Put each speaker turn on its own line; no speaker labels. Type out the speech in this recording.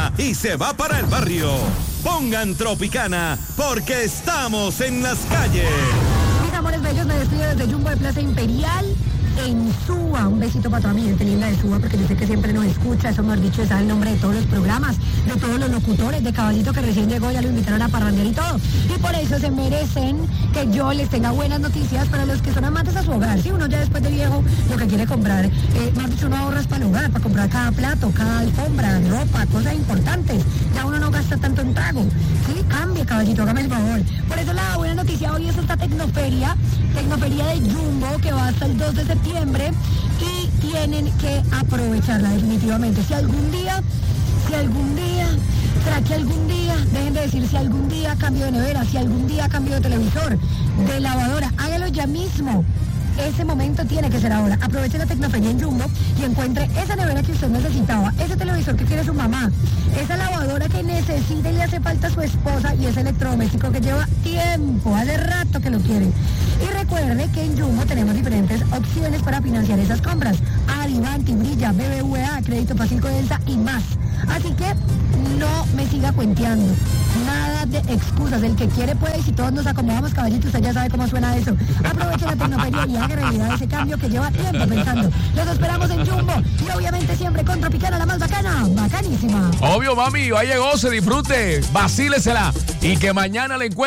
Tropicana y se va para el barrio. Pongan Tropicana porque estamos en las calles.
Mis amores bellos, me despido desde Jumbo de Plaza Imperial en Suba. Un besito para toda mi gente linda de Suba, porque yo sé que siempre nos escucha. Eso mejor dicho, sabe el nombre de todos los programas, de todos los locutores, de Caballito que recién llegó, ya lo invitaron a parrandear y todo. Y por eso se merecen que yo les tenga buenas noticias para los que son amantes a su hogar. Si uno ya después de viejo lo que quiere comprar, más dicho, uno ahorras para el hogar, para comprar cada plato, cada alfombra, ropa, cosas importantes. Ya uno no gasta tanto en trago. Sí, cambie, Caballito, hágame el favor. Por eso la buena noticia hoy es esta Tecnoferia de Jumbo, que va hasta el 2 de septiembre y tienen que aprovecharla definitivamente. Si algún día, ¿será que algún día, dejen de decir si algún día cambio de nevera, si algún día cambio de televisor, de lavadora, hágalo ya mismo. Ese momento tiene que ser ahora. Aproveche la Tecnoferia en Jumbo y encuentre esa nevera que usted necesitaba, ese televisor que quiere su mamá, esa lavadora que necesita y le hace falta a su esposa y ese electrodoméstico que lleva tiempo, hace rato que lo quiere. Y recuerde que en Jumbo tenemos diferentes opciones para financiar esas compras. Adivanti, Brilla, BBVA, Crédito Fácil Codensa y más. Así que no me siga cuenteando. Nada de excusas. El que quiere puede, y si todos nos acomodamos, Caballito, usted ya sabe cómo suena eso. Aproveche la Tecnoferia y haga realidad ese cambio que lleva tiempo pensando. Los esperamos en Jumbo y obviamente siempre con Tropicana, la más bacana, bacanísima.
Obvio, mami, vaya, goce, disfrute, vacílesela y que mañana le encuentre